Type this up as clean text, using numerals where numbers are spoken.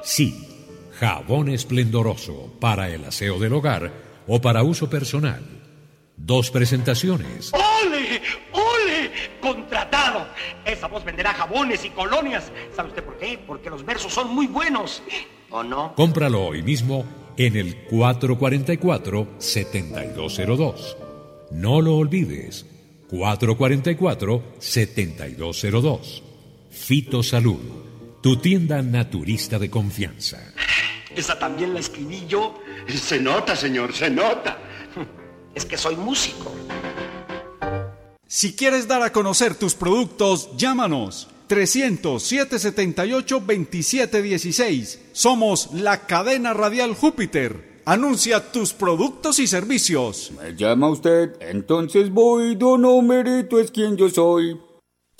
Sí, jabón esplendoroso para el aseo del hogar o para uso personal. 2 presentaciones. ¡Ole! ¡Ole! ¡Contratado! Esa voz venderá jabones y colonias. ¿Sabe usted por qué? Porque los versos son muy buenos. ¿O no? Cómpralo hoy mismo en el 444-7202. No lo olvides. 444-7202. Fito Salud, tu tienda naturista de confianza. Esa también la escribí yo. Se nota, señor, se nota. Es que soy músico. Si quieres dar a conocer tus productos, llámanos 300-778-2716. Somos la cadena radial Júpiter. Anuncia tus productos y servicios. ¿Me llama usted? Entonces voy, don Homerito es quien yo soy.